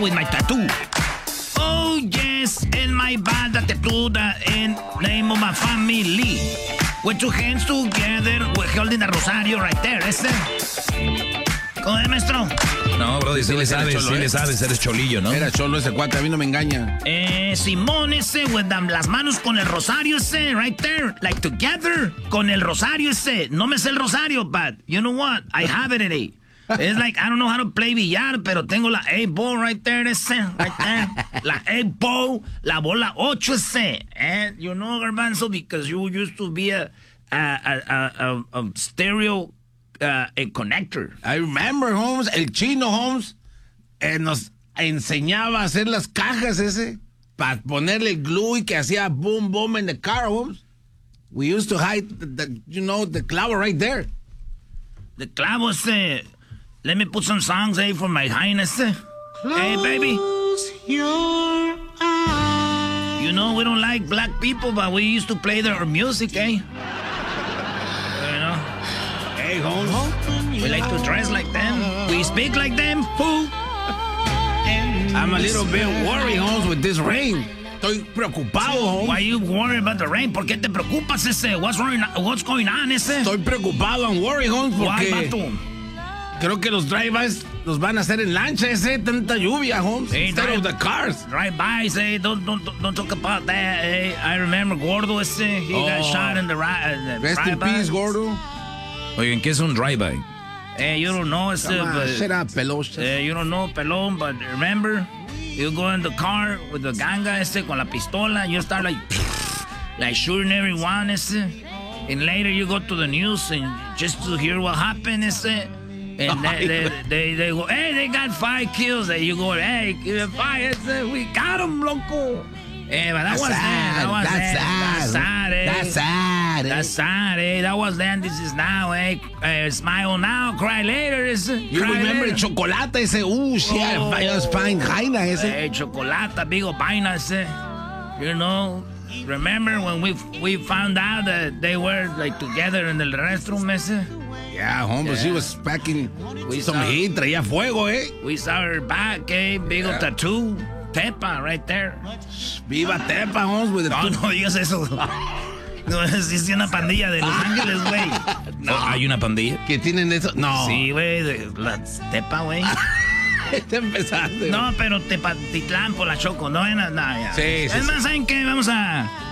with my tattoo. Oh yes, in my band that tattoo in name of my family. With two hands together, we're holding the rosario right there. Ese. ¿Cómo es, maestro? No, brother, sí le sabes, eres cholillo, ¿no? Era cholo ese cuate, a mí no me engaña. Simón ese, with las manos con el rosario ese, right there, like together, con el rosario ese. No me sé el rosario, but you know what? I have it in it. It's like, I don't know how to play billar, pero tengo la 8-ball right there, ese, right there. La 8-ball, la bola 8 ese. And you know, Garbanzo, because you used to be a stereo a connector. I remember, Holmes, el chino, Holmes, nos enseñaba a hacer las cajas ese, para ponerle glue y que hacía boom, boom in the car, Holmes. We used to hide the clavo right there. The clavo ese. Let me put some songs, for my highness. Hey, baby. Your eyes. You know, we don't like black people, but we used to play their music, You know? Hey, Holmes. We like to dress like them. We speak like them. Who? I'm a little bit worried, Holmes, with this rain. Estoy preocupado, Holmes. Why you worried about the rain? ¿Por qué te preocupas, ese? What's going on, ese? Estoy preocupado, I'm worried, Holmes, porque... Why, vato? Creo que los drive-bys los van a hacer en lancha, tanta lluvia, Holmes. Hey, instead of the cars. Drive-bys, don't talk about that, I remember Gordo, he got shot in the Rest in peace, Gordo. Oigan, ¿qué es un drive-by? You don't know, shut up, Pelón. You don't know, Pelón, but remember, you go in the car with the ganga, con la pistola, you start like shooting everyone, and later you go to the news and just to hear what happened, and they go, hey, they got 5 kills. And you go, hey, 5. We got them, loco. But that was sad. That's sad. That was then. This is now. Smile now, cry later. You remember later. Chocolate ese? Shit, was fine. Jaina ese. Hey, Chocolate, bigo vaina ese. You know. Remember when we found out that they were like together in the restroom ese? Yeah, hombre, she was packing some heat, traía fuego, We saw her back, big tattoo, Tepa, right there. Viva Tepa, Holmes, with the No digas eso. No, es una pandilla de Los Ángeles, güey. No, ¿hay una pandilla? ¿Que tienen eso? No. Sí, güey, la Tepa, güey. Te empezaste. No, pero Tepatitlán por la Choco, no, ya. Sí. Es más, ¿saben qué? Vamos a